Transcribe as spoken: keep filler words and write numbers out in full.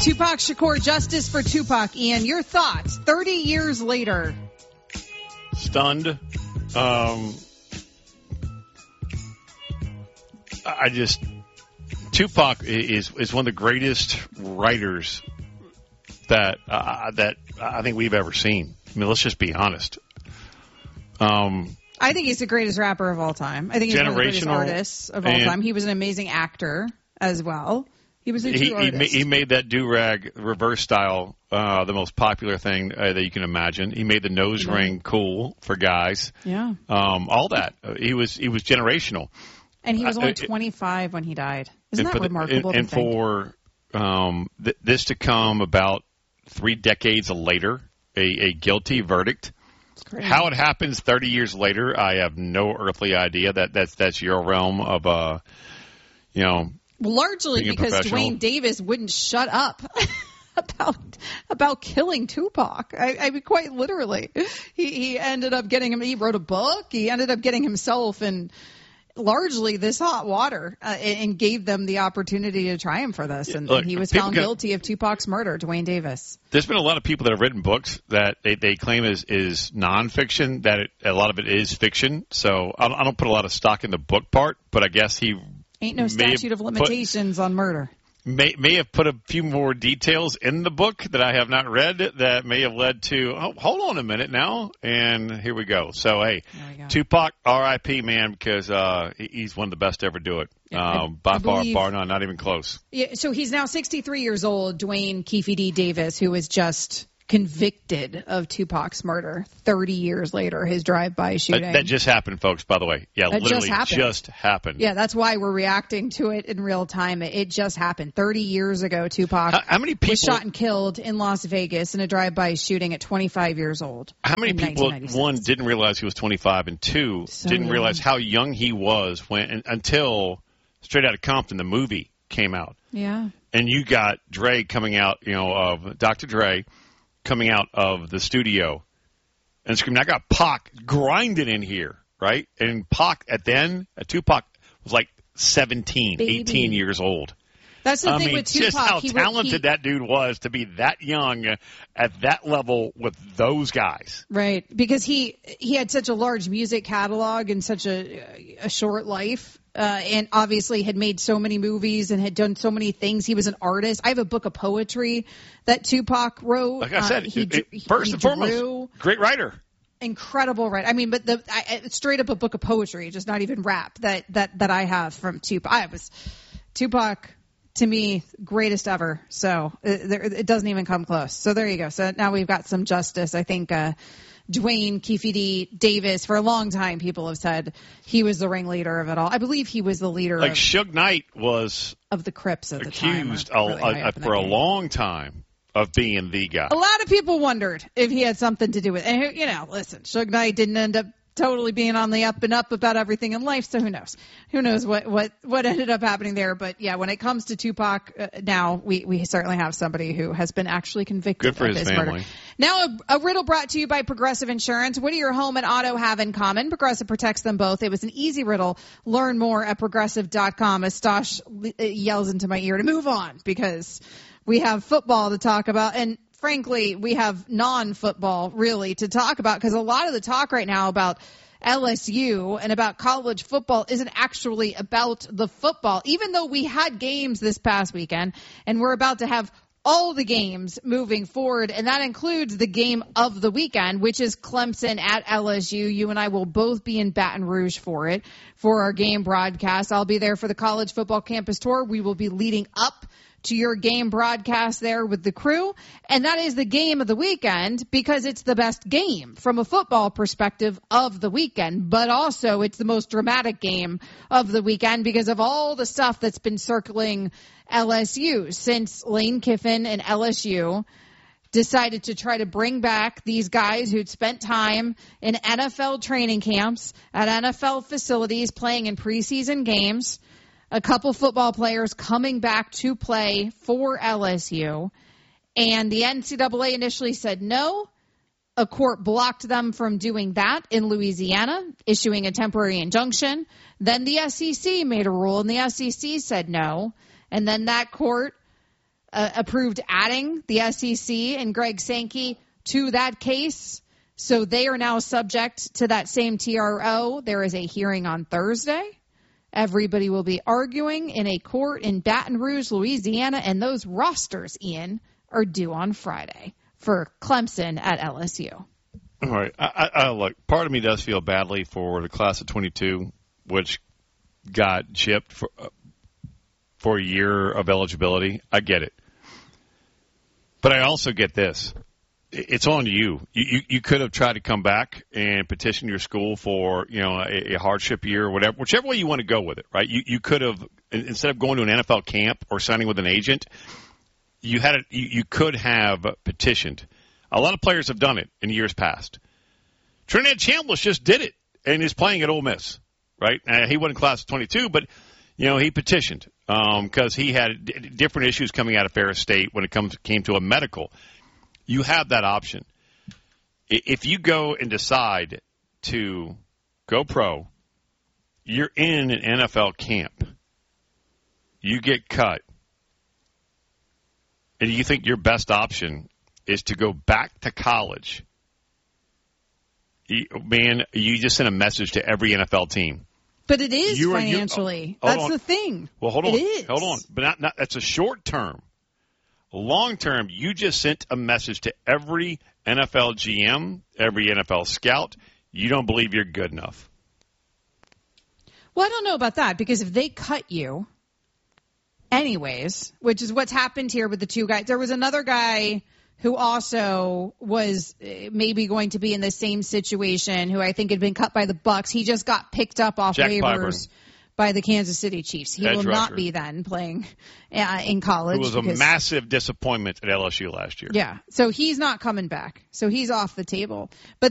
Tupac Shakur, justice for Tupac. Ian, your thoughts thirty years later? Stunned. Um, I just, Tupac is is one of the greatest writers that uh, that I think we've ever seen. I mean, let's just be honest. Um, I think he's the greatest rapper of all time. I think he's one of the greatest artists of all time. He was an amazing actor as well. He was a true he, artist. He, he made that do-rag reverse style uh, the most popular thing uh, that you can imagine. He made the nose yeah. ring cool for guys. Yeah. Um, all that. Uh, he was he was generational. And he was only uh, twenty-five when he died. Isn't that the, remarkable? And, and for um, th- this to come about three decades later, a, a guilty verdict. How it happens thirty years later, I have no earthly idea. That that's that's your realm of uh, you know. Largely because Dwayne Davis wouldn't shut up about about killing Tupac. I, I mean, quite literally, he he ended up getting him. He wrote a book. He ended up getting himself in largely this hot water uh, and gave them the opportunity to try him for this. And, Look, and he was found can, guilty of Tupac's murder. Dwayne Davis. There's been a lot of people that have written books that they, they claim is is nonfiction. That it, a lot of it is fiction. So I don't, I don't put a lot of stock in the book part. But I guess he. Ain't no statute of limitations put, on murder. May may have put a few more details in the book that I have not read that may have led to, oh, hold on a minute now, and here we go. So, hey, go. Tupac, R I P, man, because uh, he's one of the best to ever do it. Yeah, um, I, by I far, believe, bar none, not even close. Yeah, so he's now sixty-three years old, Dwayne Keefe D. Davis, who was just convicted of Tupac's murder thirty years later, his drive-by shooting. That, that just happened, folks, by the way. Yeah, that literally just happened. just happened. Yeah, that's why we're reacting to it in real time. It, it just happened. thirty years ago, Tupac how, how many people, was shot and killed in Las Vegas in a drive-by shooting at twenty-five years old. How many people, one, didn't realize he was twenty-five, and two, so didn't young. realize how young he was when until Straight Outta Compton, the movie, came out. Yeah. And you got Dre coming out, you know, of Doctor Dre, coming out of the studio and screaming, I got Pac grinding in here, right? And Pac, at then, uh, Tupac was like seventeen, Baby. eighteen years old. That's the I thing mean, with Tupac. Just how he, talented he, that dude was to be that young at that level with those guys. Right, because he he had such a large music catalog and such a, a short life. Uh, and obviously had made so many movies and had done so many things. He was an artist. I have a book of poetry that Tupac wrote. Like I said, uh, he, it, it, first he and foremost, great writer. Incredible writer. I mean, but the I, straight up a book of poetry, just not even rap, that, that, that I have from Tupac. I was Tupac, to me, greatest ever. So it, it doesn't even come close. So there you go. So now we've got some justice. I think uh, Dwayne Keefe D. Davis, for a long time, people have said he was the ringleader of it all. I believe he was the leader like of, Suge Knight was of the Crips at accused the time. Really a, a, for a long time of being the guy. A lot of people wondered if he had something to do with it. And, you know, listen, Suge Knight didn't end up totally being on the up and up about everything in life, so who knows? Who knows what, what, what ended up happening there. But, yeah, when it comes to Tupac, uh, now we, we certainly have somebody who has been actually convicted Good for of his his family. murder. Now, a, a riddle brought to you by Progressive Insurance. What do your home and auto have in common? Progressive protects them both. It was an easy riddle. Learn more at progressive dot com as Stosh yells into my ear to move on because we have football to talk about. And frankly, we have non-football really to talk about because a lot of the talk right now about L S U and about college football isn't actually about the football, even though we had games this past weekend and we're about to have all the games moving forward. And that includes the game of the weekend, which is Clemson at L S U. You and I will both be in Baton Rouge for it, for our game broadcast. I'll be there for the college football campus tour. We will be leading up to your game broadcast there with the crew. And that is the game of the weekend because it's the best game from a football perspective of the weekend. But also it's the most dramatic game of the weekend because of all the stuff that's been circling L S U since Lane Kiffin and L S U decided to try to bring back these guys who'd spent time in N F L training camps at N F L facilities playing in preseason games. A couple football players coming back to play for L S U. And the N C double A initially said no. A court blocked them from doing that in Louisiana, issuing a temporary injunction. Then the S E C made a rule, and the S E C said no. And then that court uh, approved adding the S E C and Greg Sankey to that case. So they are now subject to that same T R O. There is a hearing on Thursday. Everybody will be arguing in a court in Baton Rouge, Louisiana, and those rosters, Ian, are due on Friday for Clemson at L S U. All right. I, I, look, part of me does feel badly for the class of twenty-two, which got chipped for, uh, for a year of eligibility. I get it. But I also get this. It's on you. You, you. you could have tried to come back and petition your school for, you know, a, a hardship year or whatever, whichever way you want to go with it, right? You, you could have, instead of going to an N F L camp or signing with an agent, you had a, you, you could have petitioned. A lot of players have done it in years past. Trinidad Chambliss just did it and is playing at Ole Miss, right? Uh, he wasn't class of twenty-two, but, you know, he petitioned because um, he had d- different issues coming out of Ferris State when it comes came to a medical. You have that option. If you go and decide to go pro, you're in an N F L camp. You get cut. And you think your best option is to go back to college. You, man, you just sent a message to every N F L team. But it is you are, financially. Oh, that's on. the thing. Well, hold on. It is. Hold on. But not, not, that's a short term. Long term, you just sent a message to every N F L G M, every N F L scout. You don't believe you're good enough. Well, I don't know about that, because if they cut you anyways, which is what's happened here with the two guys. There was another guy who also was maybe going to be in the same situation, who I think had been cut by the Bucks. He just got picked up off Jack waivers Pyburn. by the Kansas City Chiefs. He Edge will rusher. not be then playing uh, in college. It was a because, massive disappointment at L S U last year. Yeah, so he's not coming back. So he's off the table. But